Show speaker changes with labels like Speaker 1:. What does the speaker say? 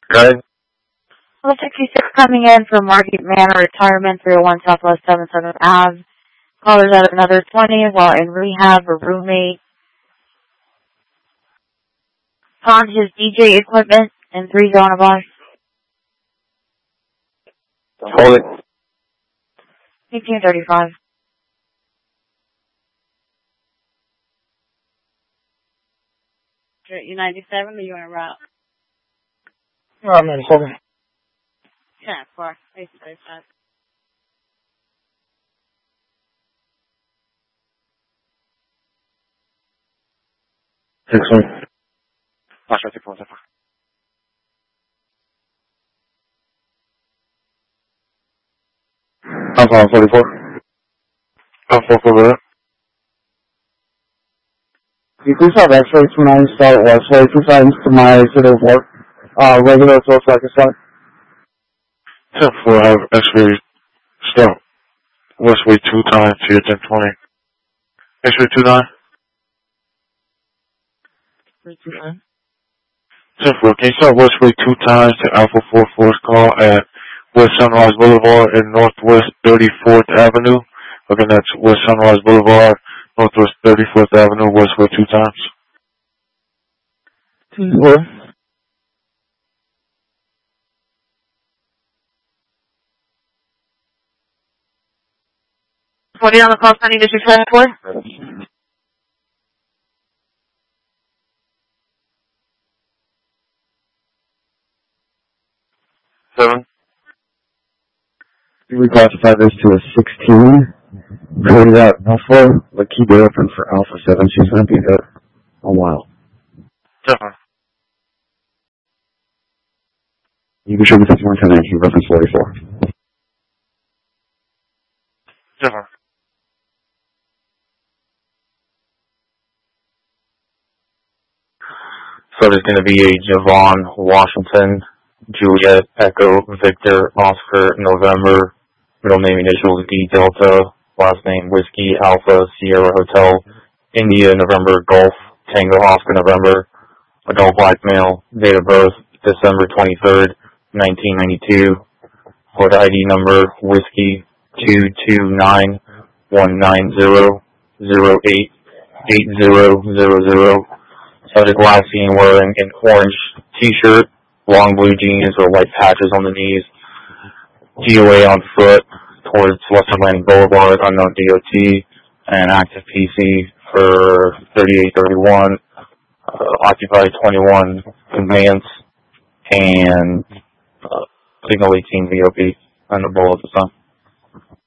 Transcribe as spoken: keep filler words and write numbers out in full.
Speaker 1: Good.
Speaker 2: Well, sixty-six coming in from Market Manor Retirement, three oh one Southwest seventy-seventh Avenue. Callers at another twenty while in rehab. A roommate pawned his D J equipment in three zone of us.
Speaker 1: Hold it.
Speaker 2: eighteen thirty-five.
Speaker 3: You ninety-seven or you on a route?
Speaker 4: No, I'm ninety-seven.
Speaker 3: Yeah, four. eighteen thirty-five.
Speaker 1: Six one. Watch out, people. Alpha forty-four. Alpha forty-four.
Speaker 4: You please have X-ray two nine start Westway two times to my city of work. Uh, regular to a second start.
Speaker 1: ten four, have X-ray start Westway two times to your ten twenty. X-ray two nine.
Speaker 4: two nine.
Speaker 1: ten four, can you start Westway two times to Alpha four four's call at West Sunrise Boulevard and Northwest thirty-fourth Avenue? Again, that's West Sunrise Boulevard, Northwest thirty-fourth Avenue, Westway two times.
Speaker 4: two four.
Speaker 2: forty on the call signing district ten four.
Speaker 1: Seven.
Speaker 4: We reclassify this to a sixteen. Coded out Alpha, but keep it open for Alpha seven. She's going to be there a while.
Speaker 1: Seven.
Speaker 4: You can show me fifty-one ten nineteen, reference forty-four.
Speaker 1: Seven.
Speaker 5: So there's going to be a Javon Washington, Juliet, Echo, Victor, Oscar, November, middle name initials D Delta, last name Whiskey, Alpha, Sierra Hotel, India, November, Golf, Tango, Oscar, November, adult black male, date of birth, December twenty-third, nineteen ninety-two, for the I D number, Whiskey, two two nine one nine zero zero eight eight zero zero zero. Subject last seen wearing an orange t-shirt, long blue jeans or white patches on the knees, G O A on foot towards West Atlantic Boulevard, unknown D O T, and active P C for thirty-eight thirty-one, uh, occupied twenty-one conveyance, and uh, signal eighteen V O P, and the bullet at the sun.